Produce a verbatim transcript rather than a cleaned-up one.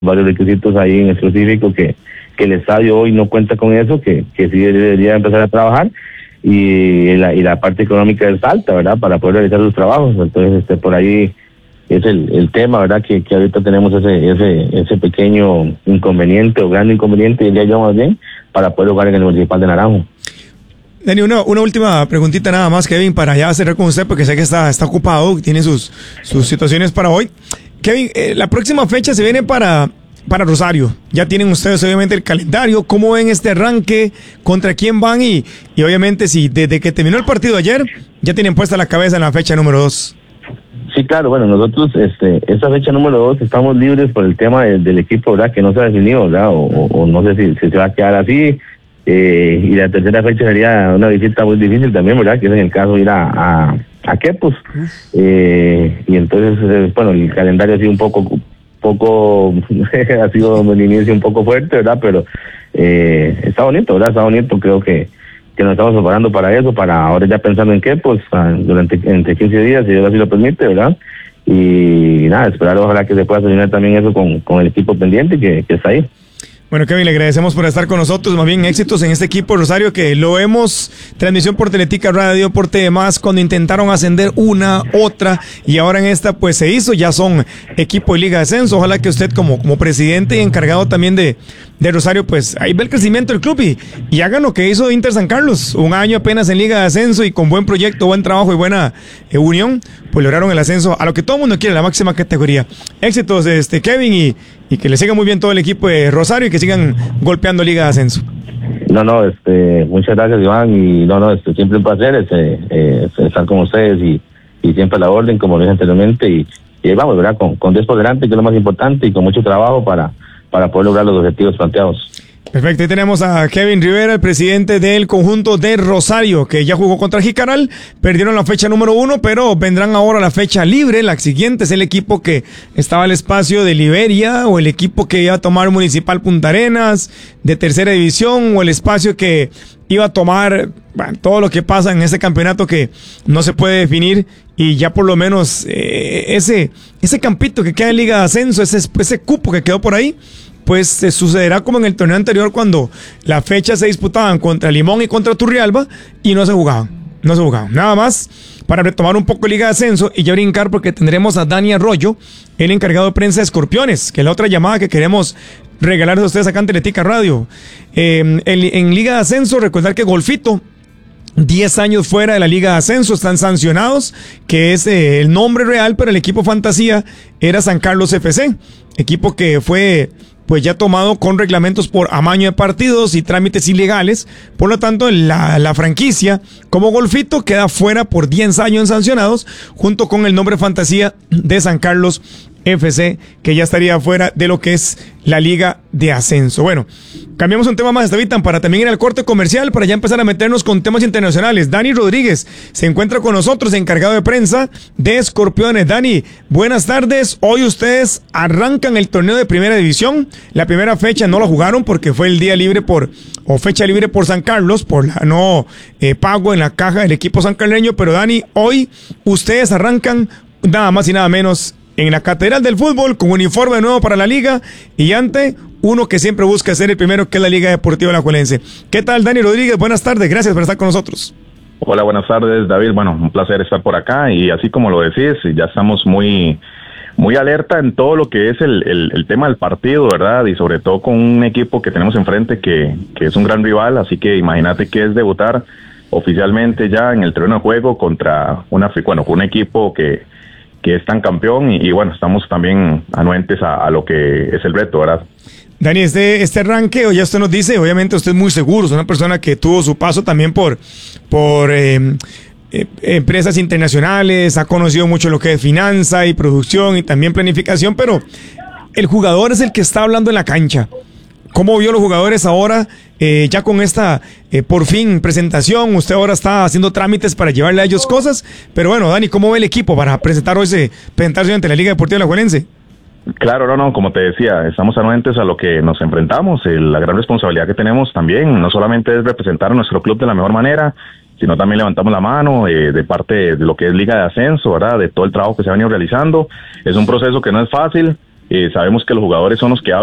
varios requisitos ahí en específico que, que el estadio hoy no cuenta con eso, que, que sí debería empezar a trabajar, y la, y la parte económica es alta, ¿verdad?, para poder realizar los trabajos. Entonces, este, por ahí es el, el tema, ¿verdad?, que, que ahorita tenemos ese, ese, ese pequeño inconveniente, o gran inconveniente, diría yo más bien, para poder jugar en el Municipal de Naranjo. Dani, una, una última preguntita nada más, Kevin, para ya cerrar con usted, porque sé que está, está ocupado, tiene sus, sus situaciones para hoy. Kevin, eh, la próxima fecha se viene para, para Rosario. Ya tienen ustedes obviamente el calendario. ¿Cómo ven este arranque? ¿Contra quién van? Y, y obviamente si desde que terminó el partido ayer, ya tienen puesta la cabeza en la fecha número dos. Sí, claro, bueno, nosotros, este, esa fecha número dos, estamos libres por el tema de, del equipo, ¿verdad?, que no se ha definido, ¿verdad?, o, o, o no sé si, si se va a quedar así. Eh, y la tercera fecha sería una visita muy difícil también, ¿verdad?, que es en el caso de ir a, a, a Quepos. Eh, y entonces, eh, bueno, el calendario ha sido un poco, poco, ha sido un inicio un poco fuerte, ¿verdad?, pero eh, está bonito, ¿verdad?, está bonito, creo que, que nos estamos preparando para eso, para ahora ya pensando en Quepos, durante entre quince días, si Dios así lo permite, ¿verdad?, y nada, esperar ojalá que se pueda solucionar también eso con, con el equipo pendiente que, que está ahí. Bueno, Kevin, le agradecemos por estar con nosotros, más bien éxitos en este equipo Rosario, que lo vemos, transmisión por Teletica Radio, por T V más, cuando intentaron ascender una, otra, y ahora en esta pues se hizo, ya son equipo de Liga de Ascenso. Ojalá que usted como, como presidente y encargado también de, de Rosario, pues ahí ve el crecimiento del club y, y hagan lo que hizo Inter San Carlos, un año apenas en Liga de Ascenso y con buen proyecto, buen trabajo y buena eh, unión, pues lograron el ascenso a lo que todo el mundo quiere, la máxima categoría. Éxitos, este Kevin, y, y que le siga muy bien todo el equipo de Rosario y que sigan golpeando Liga de Ascenso. No, no, este, muchas gracias, Iván, y no, no, este, siempre un placer este, eh, estar con ustedes y, y siempre a la orden, como lo dije anteriormente, y, y vamos, ¿verdad?, con, con Dios por delante, que es lo más importante, y con mucho trabajo para, para poder lograr los objetivos planteados. Perfecto, ahí tenemos a Kevin Rivera, el presidente del conjunto de Rosario, que ya jugó contra Jicaral, perdieron la fecha número uno, pero vendrán ahora la fecha libre. La siguiente es el equipo que estaba al espacio de Liberia, o el equipo que iba a tomar Municipal Punta Arenas, de tercera división, o el espacio que iba a tomar, bueno, todo lo que pasa en este campeonato que no se puede definir, y ya por lo menos eh, ese, ese campito que queda en Liga de Ascenso, ese, ese cupo que quedó por ahí, pues se sucederá como en el torneo anterior, cuando las fechas se disputaban contra Limón y contra Turrialba y no se jugaban, no se jugaban. Nada más para retomar un poco Liga de Ascenso y ya brincar, porque tendremos a Dani Arroyo, el encargado de prensa de Escorpiones, que es la otra llamada que queremos regalarles a ustedes acá en Teletica Radio. Eh, en, en Liga de Ascenso, recordar que Golfito, diez años fuera de la Liga de Ascenso, están sancionados, que es eh, el nombre real, pero el equipo fantasía era San Carlos F C, equipo que fue pues ya tomado con reglamentos por amaño de partidos y trámites ilegales. Por lo tanto, la, la franquicia como Golfito queda fuera por diez años sancionados, junto con el nombre fantasía de San Carlos F C, que ya estaría fuera de lo que es la Liga de Ascenso. Bueno, cambiamos un tema más, Estevitan, para también ir al corte comercial, para ya empezar a meternos con temas internacionales. Dani Rodríguez se encuentra con nosotros, encargado de prensa de Escorpiones. Dani, buenas tardes. Hoy ustedes arrancan el torneo de primera división. La primera fecha no la jugaron porque fue el día libre por, o fecha libre por San Carlos, por la no eh, pago en la caja del equipo sancarleño. Pero Dani, hoy ustedes arrancan nada más y nada menos en la Catedral del Fútbol, con uniforme nuevo para la liga y ante uno que siempre busca ser el primero, que es la Liga Deportiva Alajuelense. ¿Qué tal, Dani Rodríguez? Buenas tardes, gracias por estar con nosotros. Hola, buenas tardes, David. Bueno, un placer estar por acá, y así como lo decís, ya estamos muy muy alerta en todo lo que es el, el, el tema del partido, ¿verdad? Y sobre todo con un equipo que tenemos enfrente que, que es un gran rival, así que imagínate que es debutar oficialmente ya en el terreno de juego contra una, bueno, un equipo que que es tan campeón, y, y bueno, estamos también anuentes a, a lo que es el reto, ¿verdad? Dani, este, este arranque, o ya usted nos dice, obviamente usted es muy seguro, es una persona que tuvo su paso también por, por eh, eh, empresas internacionales, ha conocido mucho lo que es finanza y producción y también planificación, pero el jugador es el que está hablando en la cancha. ¿Cómo vio los jugadores ahora, eh, ya con esta, eh, por fin, presentación? Usted ahora está haciendo trámites para llevarle a ellos cosas, pero bueno, Dani, ¿cómo ve el equipo para presentar hoy ese, presentarse ante la Liga Deportiva Alajuelense? Claro, no, no, como te decía, estamos anuentes a lo que nos enfrentamos. El, la gran responsabilidad que tenemos también, no solamente es representar a nuestro club de la mejor manera, sino también levantamos la mano eh, de parte de lo que es Liga de Ascenso, ¿verdad? De todo el trabajo que se ha venido realizando. Es un proceso que no es fácil, Eh, sabemos que los jugadores son los que hablan